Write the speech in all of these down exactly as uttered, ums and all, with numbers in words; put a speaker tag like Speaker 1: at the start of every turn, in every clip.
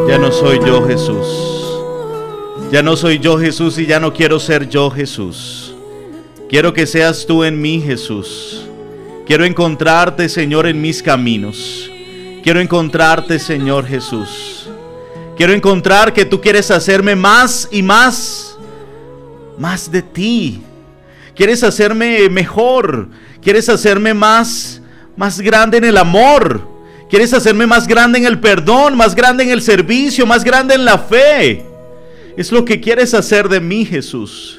Speaker 1: Ya no soy yo, Jesús. Ya no soy yo, Jesús, y ya no quiero ser yo, Jesús. Quiero que seas tú en mí, Jesús. Quiero encontrarte, Señor, en mis caminos. Quiero encontrarte, Señor Jesús. Quiero encontrar que tú quieres hacerme más y más, más de ti. Quieres hacerme mejor. Quieres hacerme más, más grande en el amor. Quieres hacerme más grande en el perdón, más grande en el servicio, más grande en la fe. Es lo que quieres hacer de mí, Jesús.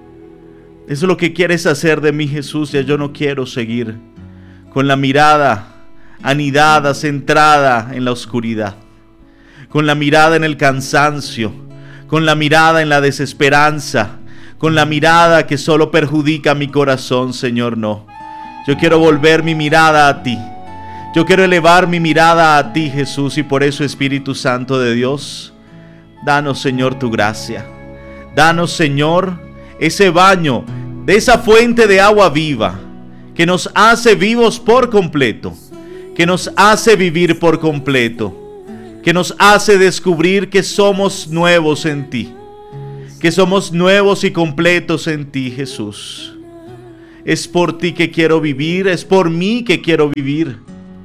Speaker 1: Es lo que quieres hacer de mí, Jesús. Ya yo no quiero seguir con la mirada anidada, centrada en la oscuridad, con la mirada en el cansancio, con la mirada en la desesperanza, con la mirada que solo perjudica mi corazón, Señor. No, yo quiero volver mi mirada a ti. Yo quiero elevar mi mirada a ti, Jesús, y por eso, Espíritu Santo de Dios, danos, Señor, tu gracia. Danos, Señor, ese baño de esa fuente de agua viva que nos hace vivos por completo, que nos hace vivir por completo, que nos hace descubrir que somos nuevos en ti, que somos nuevos y completos en ti, Jesús. Es por ti que quiero vivir, es por mí que quiero vivir.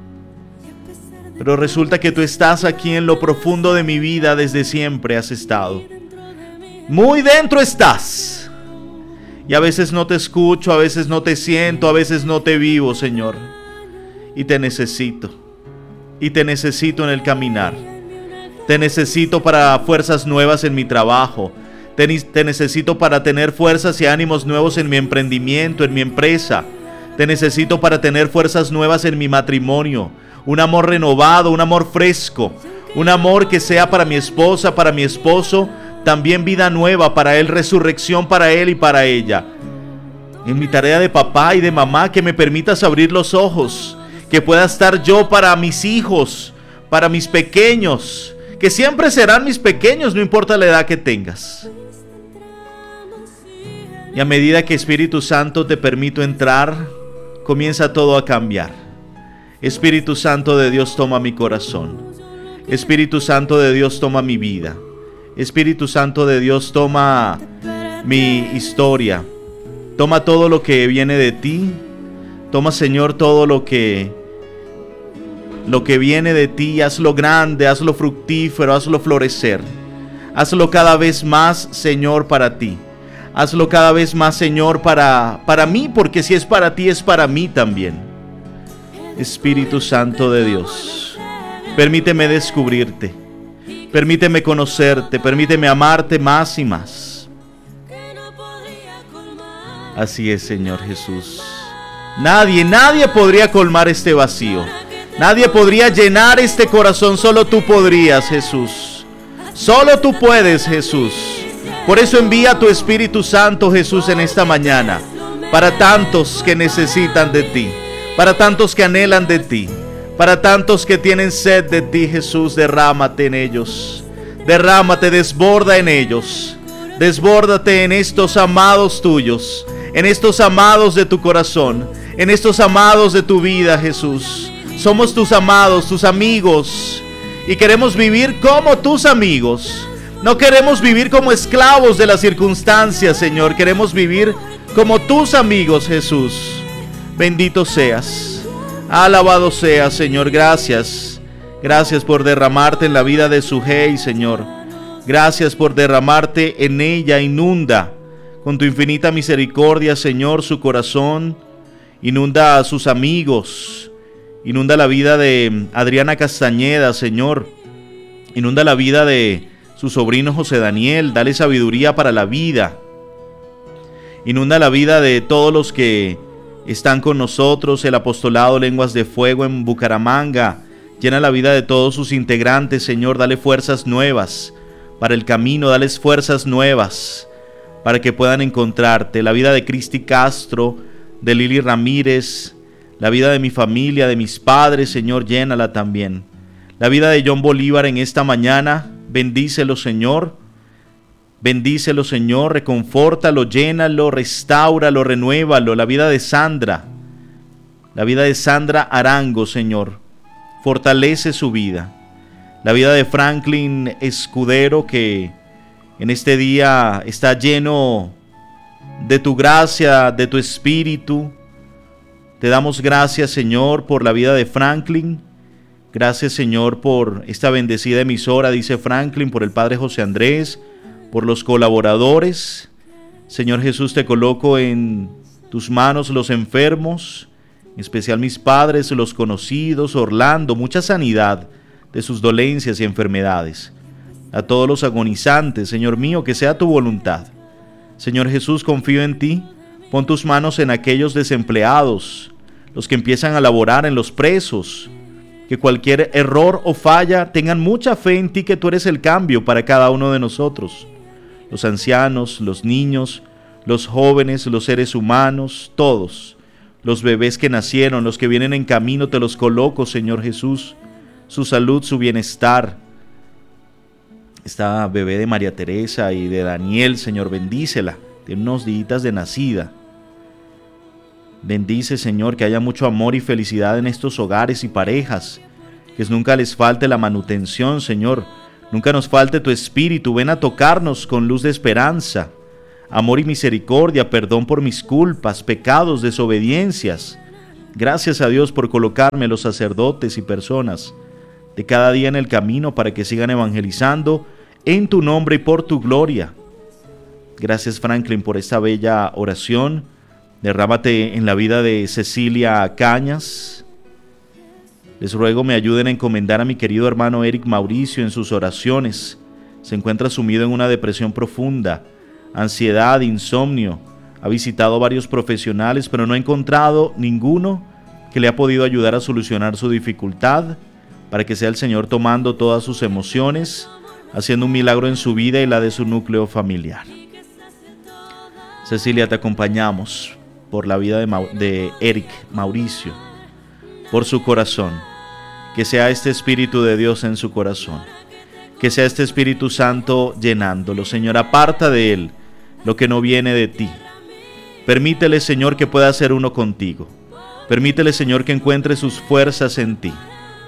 Speaker 1: Pero resulta que tú estás aquí en lo profundo de mi vida, desde siempre has estado. Muy dentro estás. Y a veces no te escucho, a veces no te siento, a veces no te vivo, Señor. Y te necesito. Y te necesito en el caminar. Te necesito para fuerzas nuevas en mi trabajo. Te, te necesito para tener fuerzas y ánimos nuevos en mi emprendimiento, en mi empresa. Te necesito para tener fuerzas nuevas en mi matrimonio. Un amor renovado, un amor fresco, un amor que sea para mi esposa, para mi esposo, también vida nueva para él, resurrección para él y para ella. En mi tarea de papá y de mamá, que me permitas abrir los ojos, que pueda estar yo para mis hijos, para mis pequeños, que siempre serán mis pequeños, no importa la edad que tengas. Y a medida que, Espíritu Santo, te permito entrar, comienza todo a cambiar. Espíritu Santo de Dios, toma mi corazón. Espíritu Santo de Dios, toma mi vida. Espíritu Santo de Dios, toma mi historia. Toma todo lo que viene de ti. Toma, Señor, todo lo que lo que viene de ti. Hazlo grande, hazlo fructífero, hazlo florecer. Hazlo cada vez más, Señor, para ti. Hazlo cada vez más, Señor, para, para mí, porque si es para ti, es para mí también. Espíritu Santo de Dios, permíteme descubrirte, permíteme conocerte, permíteme amarte más y más. Así es, Señor Jesús. Nadie, nadie podría colmar este vacío. Nadie podría llenar este corazón. Solo tú podrías, Jesús. Solo tú puedes, Jesús. Por eso envía tu Espíritu Santo, Jesús, en esta mañana, para tantos que necesitan de ti. Para tantos que anhelan de ti, para tantos que tienen sed de ti, Jesús, derrámate en ellos. Derrámate, desborda en ellos. Desbórdate en estos amados tuyos, en estos amados de tu corazón, en estos amados de tu vida, Jesús. Somos tus amados, tus amigos, y queremos vivir como tus amigos. No queremos vivir como esclavos de las circunstancias, Señor. Queremos vivir como tus amigos, Jesús. Bendito seas, alabado seas, Señor. Gracias, gracias por derramarte en la vida de Sujei, Señor. Gracias por derramarte en ella. Inunda con tu infinita misericordia, Señor, su corazón. Inunda a sus amigos. Inunda la vida de Adriana Castañeda, Señor. Inunda la vida de su sobrino José Daniel. Dale sabiduría para la vida. Inunda la vida de todos los que están con nosotros, el apostolado Lenguas de Fuego en Bucaramanga. Llena la vida de todos sus integrantes, Señor. Dale fuerzas nuevas para el camino, dales fuerzas nuevas para que puedan encontrarte. La vida de Cristi Castro, de Lili Ramírez, la vida de mi familia, de mis padres, Señor, llénala también. La vida de John Bolívar en esta mañana, bendícelo, Señor. Bendícelo, Señor, reconfórtalo, llénalo, restáuralo, renuévalo. La vida de Sandra, la vida de Sandra Arango, Señor, fortalece su vida. la vida de Franklin Escudero, que en este día está lleno de tu gracia, de tu espíritu. Te damos gracias, Señor, por la vida de Franklin. Gracias, Señor, por esta bendecida emisora, dice Franklin, por el Padre José Andrés, por los colaboradores. Señor Jesús, te coloco en tus manos los enfermos, en especial mis padres, los conocidos, Orlando, mucha sanidad de sus dolencias y enfermedades. A todos los agonizantes, Señor mío, que sea tu voluntad. Señor Jesús, confío en ti. Pon tus manos en aquellos desempleados, los que empiezan a laborar, en los presos. Que cualquier error o falla tengan mucha fe en ti, que tú eres el cambio para cada uno de nosotros. Los ancianos, los niños, los jóvenes, los seres humanos, todos. Los bebés que nacieron, los que vienen en camino, te los coloco, Señor Jesús. Su salud, su bienestar. Esta bebé de María Teresa y de Daniel, Señor, bendícela. Tiene unos días de nacida. Bendice, Señor, que haya mucho amor y felicidad en estos hogares y parejas. Que nunca les falte la manutención, Señor. Nunca nos falte tu espíritu. Ven a tocarnos con luz de esperanza. Amor y misericordia, perdón por mis culpas, pecados, desobediencias. Gracias a Dios por colocarme los sacerdotes y personas de cada día en el camino para que sigan evangelizando en tu nombre y por tu gloria. Gracias, Franklin, por esta bella oración. Derrámate en la vida de Cecilia Cañas. Les ruego me ayuden a encomendar a mi querido hermano Eric Mauricio en sus oraciones. Se encuentra sumido en una depresión profunda, ansiedad, insomnio. Ha visitado varios profesionales, pero no ha encontrado ninguno que le ha podido ayudar a solucionar su dificultad, para que sea el Señor tomando todas sus emociones, haciendo un milagro en su vida y la de su núcleo familiar. Cecilia, te acompañamos por la vida de, Ma- de Eric Mauricio, por su corazón. Que sea este Espíritu de Dios en su corazón. Que sea este Espíritu Santo llenándolo. Señor, aparta de él lo que no viene de ti. Permítele, Señor, que pueda ser uno contigo. Permítele, Señor, que encuentre sus fuerzas en ti.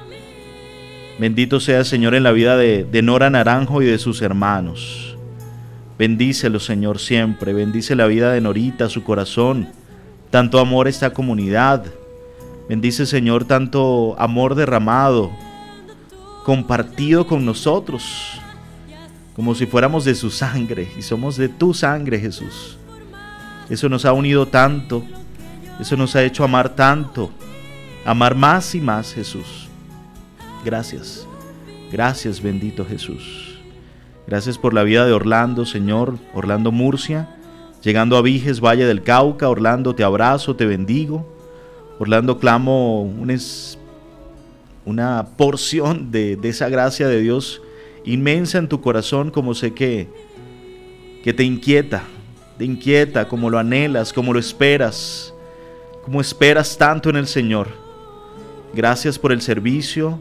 Speaker 1: Bendito sea, Señor, en la vida de, de Nora Naranjo y de sus hermanos. Bendícelo, Señor, siempre. Bendice la vida de Norita, su corazón. Tanto amor a esta comunidad. Bendice, Señor, tanto amor derramado, compartido con nosotros, como si fuéramos de su sangre, y somos de tu sangre, Jesús. Eso nos ha unido tanto, eso nos ha hecho amar tanto, amar más y más, Jesús. Gracias, gracias, bendito Jesús. Gracias por la vida de Orlando, Señor, Orlando Murcia, llegando a Viges, Valle del Cauca. Orlando, te abrazo, te bendigo. Orlando, clamo un es, una porción de, de esa gracia de Dios inmensa en tu corazón, como sé que, que te inquieta, te inquieta, como lo anhelas, como lo esperas, como esperas tanto en el Señor. Gracias por el servicio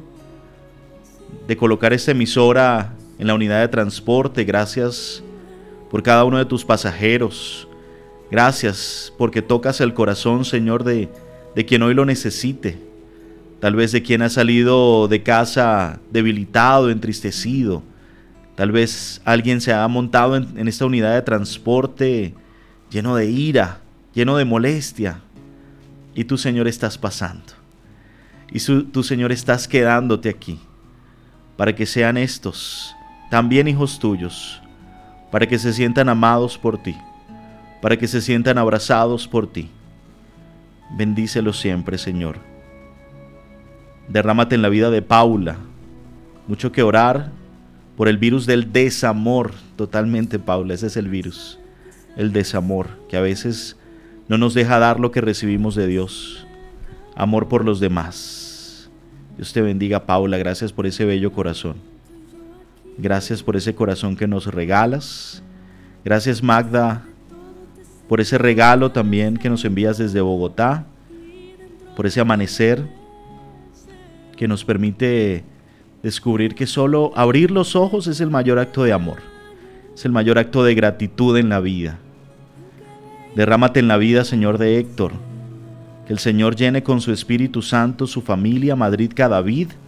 Speaker 1: de colocar esta emisora en la unidad de transporte. Gracias por cada uno de tus pasajeros. Gracias porque tocas el corazón, Señor, de, de quien hoy lo necesite. Tal vez de quien ha salido de casa debilitado, entristecido. Tal vez alguien se ha montado en, en esta unidad de transporte lleno de ira, lleno de molestia. Y tú, Señor, estás pasando. Y su, tú, Señor, estás quedándote aquí para que sean estos también hijos tuyos, para que se sientan amados por ti, para que se sientan abrazados por ti. Bendícelos siempre, Señor. Derrámate en la vida de Paula. Mucho que orar por el virus del desamor. Totalmente, Paula, ese es el virus. El desamor, que a veces no nos deja dar lo que recibimos de Dios. Amor por los demás. Dios te bendiga, Paula. Gracias por ese bello corazón. Gracias por ese corazón que nos regalas. Gracias, Magda, por ese regalo también que nos envías desde Bogotá. Por ese amanecer que nos permite descubrir que solo abrir los ojos es el mayor acto de amor. Es el mayor acto de gratitud en la vida. Derrámate en la vida, Señor, de Héctor. Que el Señor llene con su Espíritu Santo su familia, Madrid Cadavid,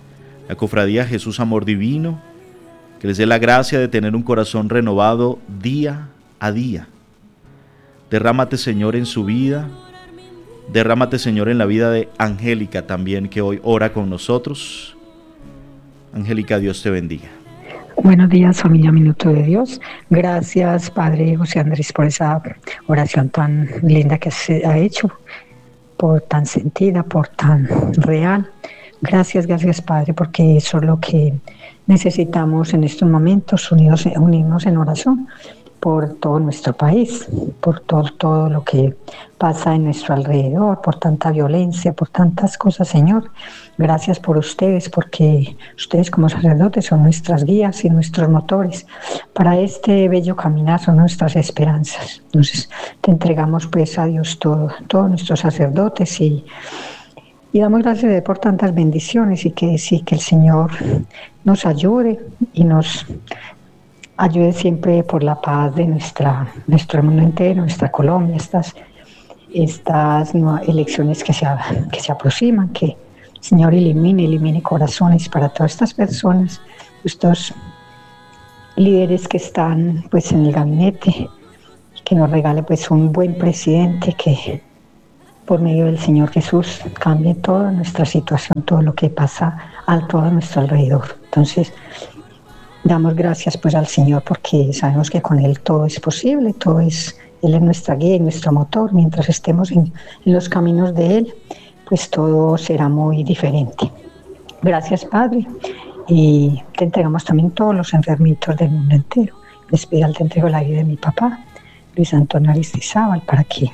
Speaker 1: la Cofradía Jesús Amor Divino, que les dé la gracia de tener un corazón renovado día a día. Derrámate, Señor, en su vida. Derrámate, Señor, en la vida de Angélica también, que hoy ora con nosotros. Angélica, Dios te bendiga.
Speaker 2: Buenos días, familia Minuto de Dios. Gracias, Padre José Andrés, por esa oración tan linda que se ha hecho, por tan sentida, por tan real. Gracias, gracias, Padre, porque eso es lo que necesitamos en estos momentos, unidos, unirnos en oración por todo nuestro país, por todo, todo lo que pasa en nuestro alrededor, por tanta violencia, por tantas cosas, Señor. Gracias por ustedes, porque ustedes como sacerdotes son nuestras guías y nuestros motores para este bello caminar, son nuestras esperanzas. Entonces te entregamos pues a Dios todo, todos nuestros sacerdotes y, y damos gracias por tantas bendiciones y que sí, que el Señor nos ayude y nos ayude siempre por la paz de nuestra, nuestro mundo entero, nuestra Colombia, estas, estas elecciones que se, que se aproximan, que el Señor elimine, elimine corazones para todas estas personas, estos líderes que están pues en el gabinete, que nos regale pues un buen presidente que por medio del Señor Jesús cambie toda nuestra situación, todo lo que pasa a todo nuestro alrededor. Entonces, damos gracias pues al Señor porque sabemos que con Él todo es posible, todo es, Él es nuestra guía y nuestro motor. Mientras estemos en, en los caminos de Él, pues todo será muy diferente. Gracias, Padre, y te entregamos también todos los enfermitos del mundo entero. En especial te entrego la vida de mi papá, Luis Antonio Aristizábal, para que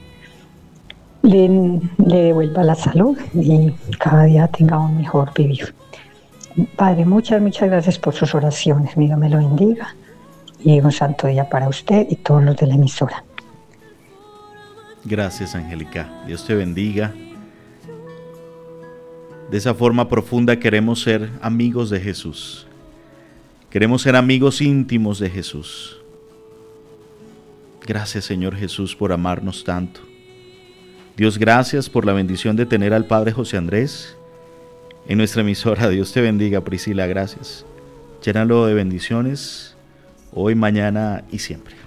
Speaker 2: le, le devuelva la salud y cada día tenga un mejor vivir. Padre, muchas, muchas gracias por sus oraciones. Dios me lo bendiga y un santo día para usted y todos los de la emisora.
Speaker 1: Gracias, Angélica. Dios te bendiga. De esa forma profunda queremos ser amigos de Jesús. Queremos ser amigos íntimos de Jesús. Gracias, Señor Jesús, por amarnos tanto. Dios, gracias por la bendición de tener al Padre José Andrés en nuestra emisora. Dios te bendiga, Priscila, gracias. Llénalo de bendiciones hoy, mañana y siempre.